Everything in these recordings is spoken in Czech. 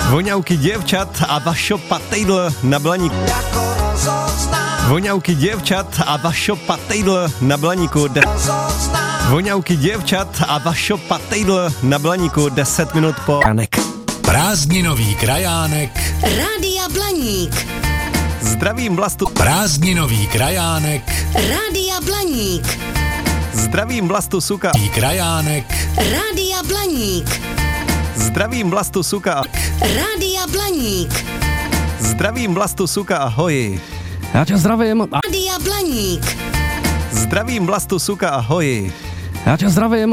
Voňavky děvčat a Vašo Patejdl na Blaníku. Voňavky děvčat a Vašo Patejdl na Blaníku. Voňavky děvčat a Vašo Patejdl na Blaníku 10 minut po Anek. Prázdninový krajánek Rádia Blaník. Zdravím Vlastu. Prázdninový krajánek Rádia Blaník. Zdravím Vlastu Suka. Krajánek Rádia Blaník. Zdravím Vlastu Suka. Rádia Blaník. Zdravím Vlastu Suka, ahoj. Já tě zdravím. Rádia Blaník. Zdravím Vlastu Suka, ahoj. Já tě zdravím.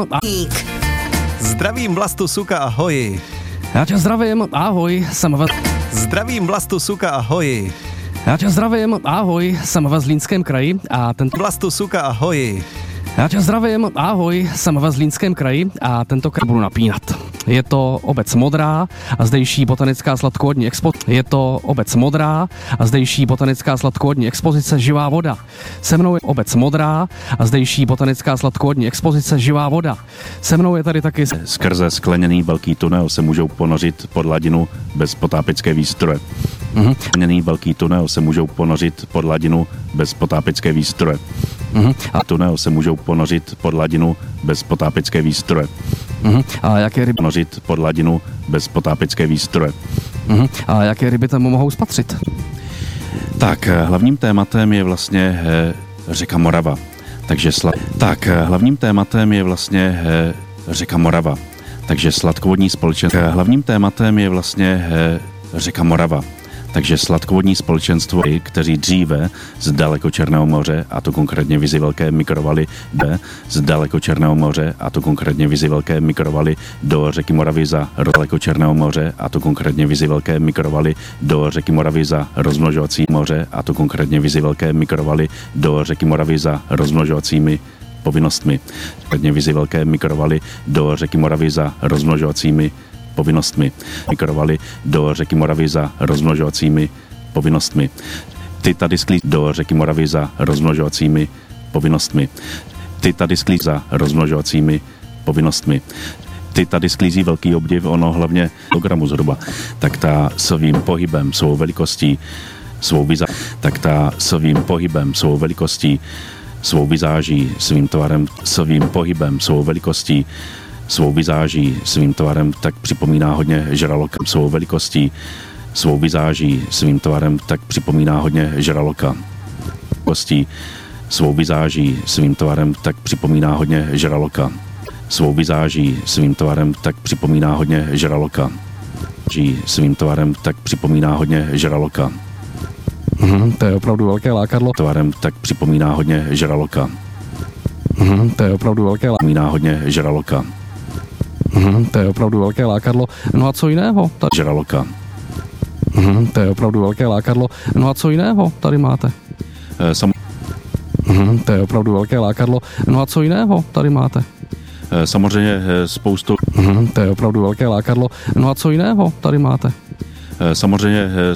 Zdravím Vlastu Suka, ahoj. Já tě zdravím. Ahoj, jsem ve... Zdravím Vlastu Suka, ahoj. Já tě zdravím. Ahoj, jsem ve Zlínském kraji a tento... Vlastu Suka, ahoj. Já tě zdravím. Ahoj, jsem ve Zlínském kraji a tentokrát budu napínat. Je to obec Modrá a zdejší botanická sladkovodní expozice. Je to obec Modrá a zdejší botanická sladkovodní expozice Živá voda. Se mnou je obec Modrá a zdejší botanická sladkovodní expozice Živá voda. Se mnou je tady taky... Skrze skleněný velký tunel se můžou ponořit pod hladinu bez potápěčské výstroje. Skleněný velký tunel se můžou ponořit pod hladinu bez potápěčské výstroje. A tunel se můžou ponořit pod hladinu bez potápěčské výstroje. A jaké ryby... Ponořit pod hladinu bez potápěčské výstroje. A jaké ryby tam mohou spatřit? Tak, hlavním tématem je vlastně řeka Morava. Takže hlavním tématem je vlastně řeka Morava. Takže sladkovodní společenstvo. Hlavním tématem je vlastně řeka Morava. Takže sladkovodní společenstvo, kteří dříve z Dalekočerného moře, a to konkrétně Vizi Velké, migrovali z Dalekočerného moře, a to konkrétně Vizi Velké, migrovali do řeky Moravy za Dalekočerného moře, a to konkrétně Vizi Velké, migrovali do řeky Moravy za rozmnožovací moře, a to konkrétně Vizi Velké, migrovali do řeky Moravy za rozmnožovacími povinnostmi. Konkrétně Vizi Velké migrovali do řeky Moravy za rozmnožovacími povinnostmi. Migrovali do řeky Moravy za rozmnožovacími povinnostmi. Ty tady sklí do řeky Moravy za rozmnožovacími povinnostmi. Ty tady sklí za rozmnožovacími povinnostmi. Ty tady sklízí velký obdiv, ono hlavně kilogramu zhruba. Tak ta svým pohybem, svou velikostí, svou velikostí, svou vizáží, svým tvarem, svým pohybem, svou velikostí, svou vizáží, svým tvarem, tak připomíná hodně žraloka. Svou velikostí, svou vizáží, svým tvarem, tak připomíná hodně žraloka. Svou vizáží, svým tvarem, tak připomíná hodně žraloka. Svou vizáží, svým tvarem, tak připomíná hodně žraloka. Svým tvarem, tak připomíná hodně žraloka. To je opravdu velké lákadlo. Tvarem, tak připomíná hodně žraloka. To je opravdu velké Připomíná hodně žraloka. To je opravdu velké lákadlo. No a co jiného? Žraloka. To je opravdu velké lákadlo. No a co jiného tady máte? To je opravdu velké lákadlo. No a co jiného tady máte? Samozřejmě spoustu. To je opravdu velké lákadlo. No a co jiného tady máte? Samozřejmě